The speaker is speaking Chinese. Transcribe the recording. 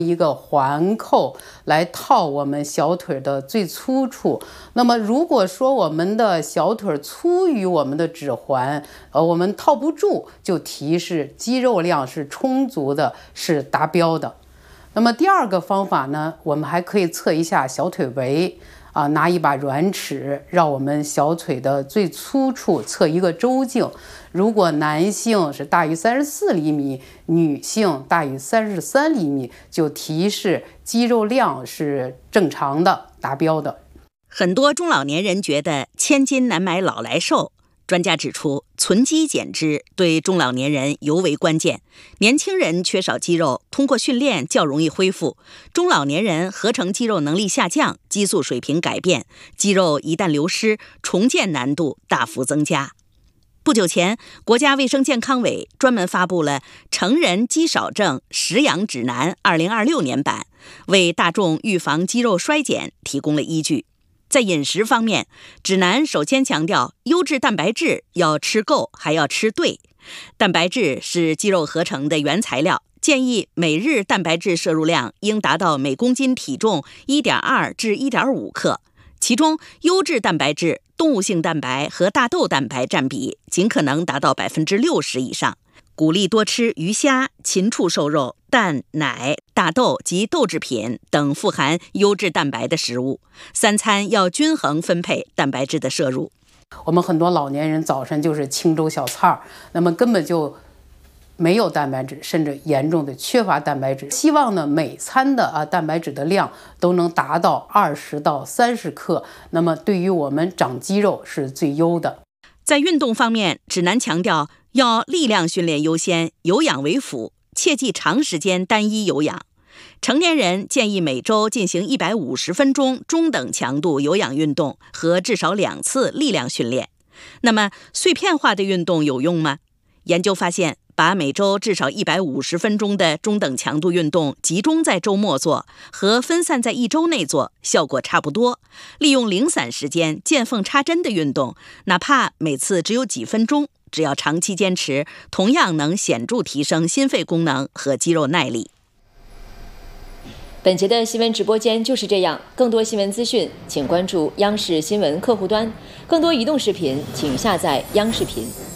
一个环扣来套我们小腿的最粗处。那么如果说我们的小腿粗于我们的指环，我们套不住，就提示肌肉量是充足的，是达标的。那么第二个方法呢，我们还可以测一下小腿围。拿一把软尺，让我们小腿的最粗处测一个周径。如果男性是大于34厘米，女性大于33厘米，就提示肌肉量是正常的、达标的。 很多中老年人觉得千金难买老来瘦。专家指出，存肌减脂对中老年人尤为关键。年轻人缺少肌肉，通过训练较容易恢复；中老年人合成肌肉能力下降，激素水平改变，肌肉一旦流失，重建难度大幅增加。不久前，国家卫生健康委专门发布了《成人肌少症食养指南2026年版》，为大众预防肌肉衰减提供了依据。在饮食方面，指南首先强调优质蛋白质要吃够，还要吃对。蛋白质是肌肉合成的原材料，建议每日蛋白质摄入量应达到每公斤体重1.2至1.5克。其中，优质蛋白质、动物性蛋白和大豆蛋白占比尽可能达到60%以上。鼓励多吃鱼虾、禽畜瘦肉、蛋、奶、大豆及豆制品等富含优质蛋白的食物。三餐要均衡分配蛋白质的摄入。 我们很多老年人早晨就是清粥小菜，那么根本就没有蛋白质，甚至严重的缺乏蛋白质。希望呢每餐的蛋白质的量都能达到20到30克，那么对于我们长肌肉是最优的。 在运动方面，指南强调要力量训练优先，有氧为辅，切忌长时间单一有氧。成年人建议每周进行150分钟中等强度有氧运动和至少2次力量训练。那么碎片化的运动有用吗？研究发现，把每周至少150分钟的中等强度运动集中在周末做，和分散在1周内做效果差不多。利用零散时间见缝插针的运动，哪怕每次只有几分钟，只要长期坚持，同样能显著提升心肺功能和肌肉耐力。 本节的新闻直播间就是这样，更多新闻资讯请关注央视新闻客户端，更多移动视频请下载央视频。